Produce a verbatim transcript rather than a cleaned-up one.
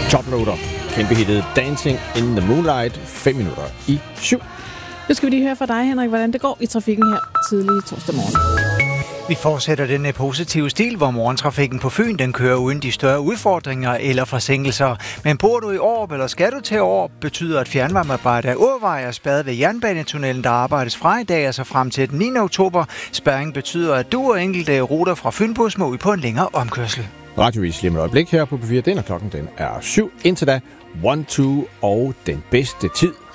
Toploader, kæmpe hittet Dancing in the Moonlight, fem minutter i syv. Nu skal vi lige høre fra dig, Henrik, hvordan det går i trafikken her tidlig torsdag morgen. Vi fortsætter den positive stil, hvor morgentrafikken på Fyn den kører uden de større udfordringer eller forsinkelser. Men bor du i Aarup eller skal du til Aarup, betyder at fjernvarmearbejde af Åvej er spærret ved jernbanetunnelen, der arbejdes fra i dag, altså frem til den niende oktober. Spærringen betyder, at du og enkelte ruter fra Fynbus må ud på en længere omkørsel. Radiovis lige med et øjeblik her på P fire. Den og klokken den er syv. Indtil da, one two og den bedste tid.